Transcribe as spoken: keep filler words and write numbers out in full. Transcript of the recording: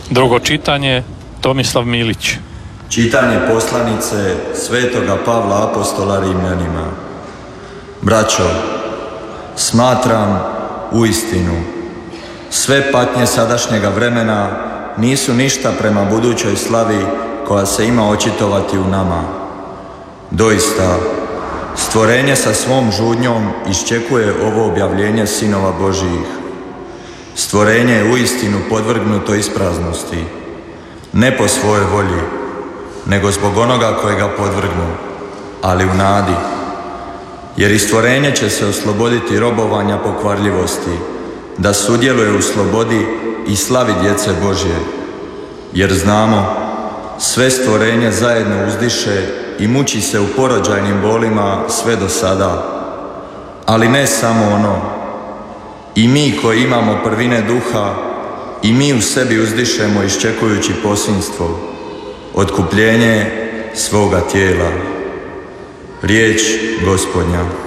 Drugo čitanje, Tomislav Milić. Čitanje poslanice Svetoga Pavla Apostola Rimljanima. Braćo, smatram uistinu, sve patnje sadašnjega vremena nisu ništa prema budućoj slavi koja se ima očitovati u nama. Doista, stvorenje sa svom žudnjom iščekuje ovo objavljenje sinova Božijih. Stvorenje je uistinu podvrgnuto ispraznosti, ne po svojoj volji, nego zbog onoga koje ga podvrgnu, ali u nadi. Jer i stvorenje će se osloboditi robovanja pokvarljivosti, da sudjeluje u slobodi i slavi djece Božje. Jer znamo, sve stvorenje zajedno uzdiše i muči se u porođajnim bolima sve do sada. Ali ne samo ono, i mi koji imamo prvine duha, i mi u sebi uzdišemo iščekujući posinstvo, otkupljenje svoga tijela. Riječ Gospodnja.